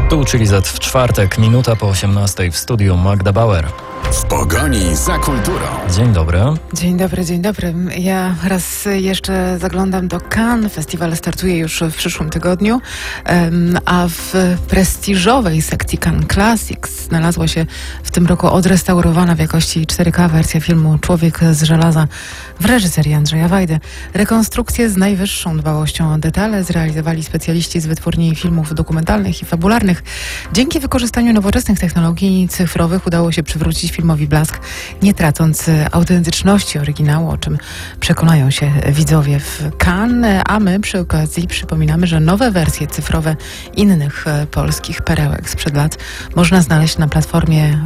Tu Chilizet w czwartek, minuta po 18 w studiu Magda Bauer. W pogoni za kulturą. Dzień dobry. Dzień dobry, dzień dobry. Ja raz jeszcze zaglądam do Cannes. Festiwal startuje już w przyszłym tygodniu, a w prestiżowej sekcji Cannes Classics znalazła się w tym roku odrestaurowana w jakości 4K wersja filmu Człowiek z żelaza w reżyserii Andrzeja Wajdy. Rekonstrukcję z najwyższą dbałością o detale zrealizowali specjaliści z wytwórni filmów dokumentalnych i fabularnych. Dzięki wykorzystaniu nowoczesnych technologii cyfrowych udało się przywrócić filmowi blask, nie tracąc autentyczności oryginału, o czym przekonają się widzowie w Cannes, a my przy okazji przypominamy, że nowe wersje cyfrowe innych polskich perełek sprzed lat można znaleźć na platformie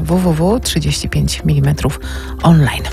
www.35mm online.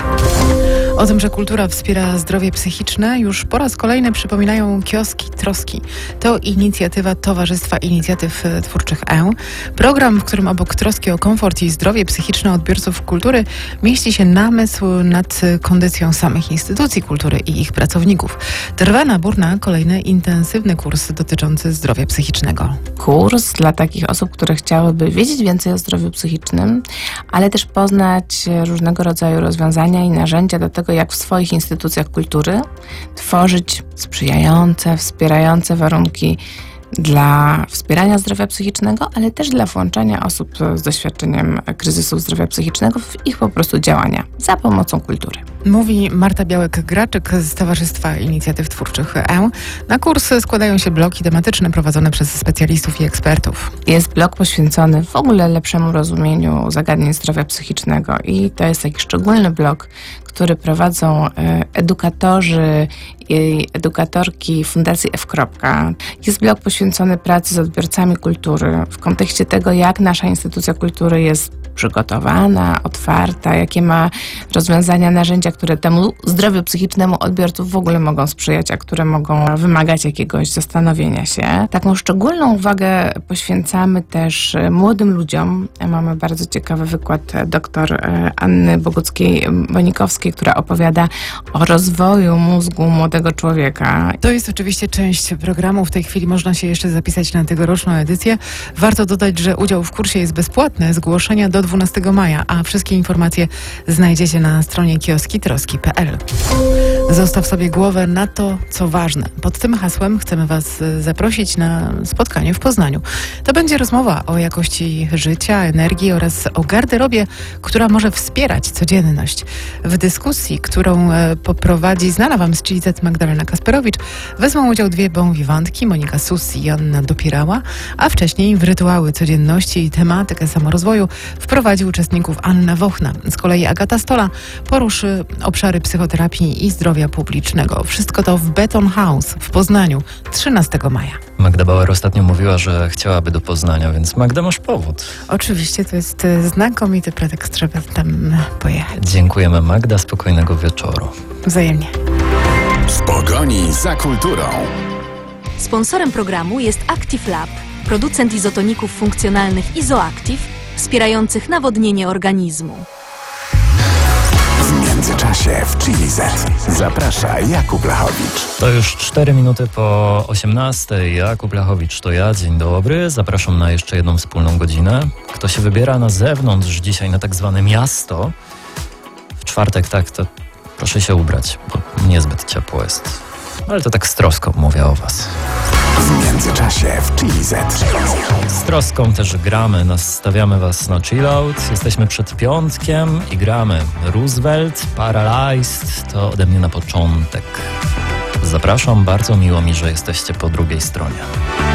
O tym, że kultura wspiera zdrowie psychiczne, już po raz kolejny przypominają kioski Troski. To inicjatywa Towarzystwa Inicjatyw Twórczych E. Program, w którym obok troski o komfort i zdrowie psychiczne odbiorców kultury mieści się namysł nad kondycją samych instytucji kultury i ich pracowników. Trwa nabór na kolejny intensywny kurs dotyczący zdrowia psychicznego. Kurs dla takich osób, które chciałyby wiedzieć więcej o zdrowiu psychicznym, ale też poznać różnego rodzaju rozwiązania i narzędzia do tego, jak w swoich instytucjach kultury tworzyć sprzyjające, wspierające warunki dla wspierania zdrowia psychicznego, ale też dla włączania osób z doświadczeniem kryzysu zdrowia psychicznego w ich po prostu działania za pomocą kultury. Mówi Marta Białek-Graczyk z Towarzystwa Inicjatyw Twórczych E. Na kurs składają się bloki tematyczne prowadzone przez specjalistów i ekspertów. Jest blok poświęcony w ogóle lepszemu rozumieniu zagadnień zdrowia psychicznego i to jest taki szczególny blok, który prowadzą edukatorzy i edukatorki Fundacji F. Jest blok poświęcony pracy z odbiorcami kultury w kontekście tego, jak nasza instytucja kultury jest przygotowana, otwarta, jakie ma rozwiązania, narzędzia, które temu zdrowiu psychicznemu odbiorców w ogóle mogą sprzyjać, a które mogą wymagać jakiegoś zastanowienia się. Taką szczególną uwagę poświęcamy też młodym ludziom. Mamy bardzo ciekawy wykład dr Anny Boguckiej-Bonikowskiej, która opowiada o rozwoju mózgu młodego człowieka. To jest oczywiście część programu. W tej chwili można się jeszcze zapisać na tegoroczną edycję. Warto dodać, że udział w kursie jest bezpłatny. Zgłoszenia do 12 maja, a wszystkie informacje znajdziecie na stronie kioskitroski.pl. Zostaw sobie głowę na to, co ważne. Pod tym hasłem chcemy Was zaprosić na spotkanie w Poznaniu. To będzie rozmowa o jakości życia, energii oraz o garderobie, która może wspierać codzienność. W dyskusji, którą poprowadzi znana Wam z Chilizet Magdalena Kasperowicz, wezmą udział dwie bonwiwantki, Monika Sus i Joanna Dopierała, a wcześniej w rytuały codzienności i tematykę samorozwoju wprowadzi uczestników Anna Wochna. Z kolei Agata Stola poruszy obszary psychoterapii i zdrowia publicznego. Wszystko to w Beton House w Poznaniu 13 maja. Magda Bauer ostatnio mówiła, że chciałaby do Poznania, więc Magda, masz powód. Oczywiście, to jest znakomity pretekst, żeby tam pojechać. Dziękujemy, Magda. Spokojnego wieczoru. Wzajemnie. W pogoni za kulturą. Sponsorem programu jest Active Lab, producent izotoników funkcjonalnych Izoactive, wspierających nawodnienie organizmu. W międzyczasie w Chilizet zaprasza Jakub Lachowicz. To już 4 minuty po 18. Jakub Lachowicz to ja. Dzień dobry. Zapraszam na jeszcze jedną wspólną godzinę. Kto się wybiera na zewnątrz dzisiaj na tak zwane miasto, w czwartek tak, to proszę się ubrać, bo niezbyt ciepło jest. Ale to tak z troską mówię o Was. W międzyczasie w Chilizet. Z troską też gramy, nastawiamy Was na chillout. Jesteśmy przed piątkiem i gramy Roosevelt, Paralyzed. To ode mnie na początek. Zapraszam, bardzo miło mi, że jesteście po drugiej stronie.